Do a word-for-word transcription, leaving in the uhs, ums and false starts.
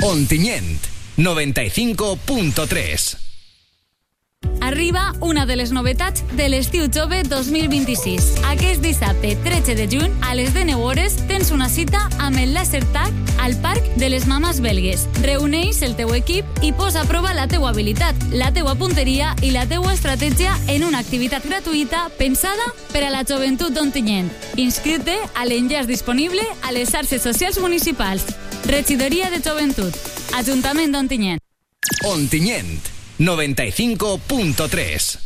Ontinyent, noventa y cinco punto tres. Arriba una de les novetats de l'estiu jove dos mil vint-i-sis. Aquest dissabte tretze de juny, a les deu hores, tens una cita amb el Laser Tag al Parc de les Mames Belgues. Reuneix el teu equip i posa a prova la teua habilitat, la teua punteria i la teua estratègia en una activitat gratuïta pensada per a la joventut d'Ontinyent. Inscriu-te a l'enllaç disponible a les xarxes socials municipals. Regidoria de Joventut, Ajuntament d'Ontinyent. Ontinyent, noventa y cinco punto tres.